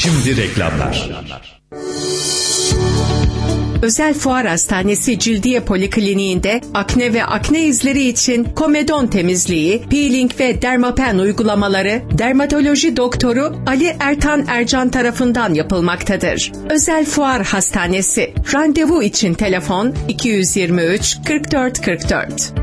Şimdi reklamlar. Özel Fuar Hastanesi Cildiye Polikliniğinde akne ve akne izleri için komedon temizliği, peeling ve dermapen uygulamaları dermatoloji doktoru Ali Ertan Ercan tarafından yapılmaktadır. Özel Fuar Hastanesi. Randevu için telefon 223 44 44.